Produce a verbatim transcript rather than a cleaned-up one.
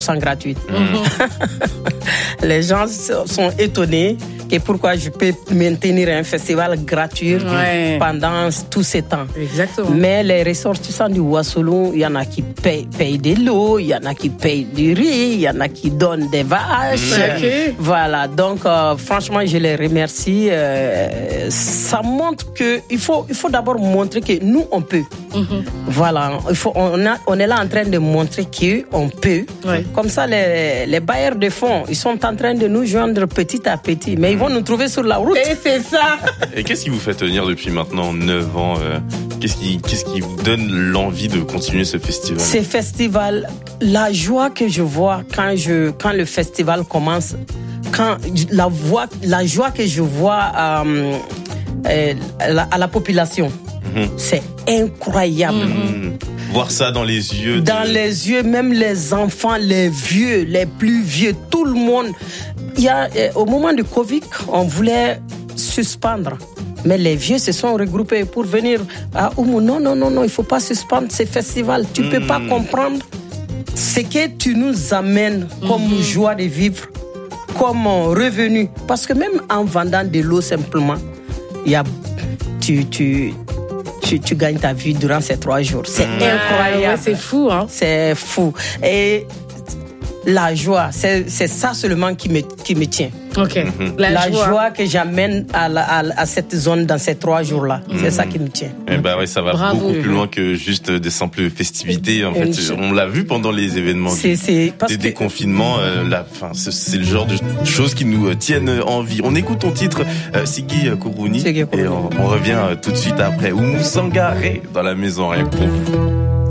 gratuite. Mmh. Les gens sont étonnés et pourquoi je peux maintenir un festival gratuit ouais. pendant tous ces temps. Exactement. Mais les ressortissants du Ouassolo, il y en a qui payent, payent de l'eau, il y en a qui payent du riz, il y en a qui donnent des vaches. Okay. Voilà, donc euh, franchement, je les remercie. Euh, ça montre que il faut, il faut d'abord montrer que nous, on peut. Mm-hmm. Voilà, il faut, on, a, on est là en train de montrer qu'on peut. Ouais. Comme ça, les, les bailleurs de fonds, ils sont en train de nous joindre petit à petit, mais ils vont nous trouver sur la route. Et c'est ça. Et qu'est-ce qui vous fait tenir depuis maintenant neuf ans euh, qu'est-ce qui, qu'est-ce qui vous donne l'envie de continuer ce festival? Ce festival, la joie que je vois quand, je, quand le festival commence, quand la, voix, la joie que je vois euh, euh, à, la, à la population, mmh. c'est incroyable. Mmh. Voir ça dans les yeux. De... Dans les yeux, même les enfants, les vieux, les plus vieux, tout le monde. Il y a, au moment du Covid, on voulait suspendre. Mais les vieux se sont regroupés pour venir à Oumou. Non, non, non, non, il ne faut pas suspendre ces festivals. Tu ne mmh. peux pas comprendre ce que tu nous amènes comme mmh. joie de vivre, comme revenu. Parce que même en vendant de l'eau simplement, il y a, tu, tu, tu, tu gagnes ta vie durant ces trois jours. C'est mmh. incroyable. Ouais, c'est fou, hein? C'est fou. Et la joie, c'est, c'est ça seulement qui me, qui me tient. Ok. Mm-hmm. La, la joie. joie que j'amène à, la, à, à cette zone dans ces trois jours-là, mm-hmm. c'est ça qui me tient. Eh ben ouais, ça va Bravo. beaucoup plus loin que juste des simples festivités. En fait, on l'a vu pendant les événements c'est, c'est parce des que... déconfinements. Euh, la, fin, c'est, c'est le genre de choses qui nous tiennent en vie. On écoute ton titre, euh, Sigui Kourouni, et on, on revient tout de suite après. Oumou Sangaré dans la maison, rien que pour vous.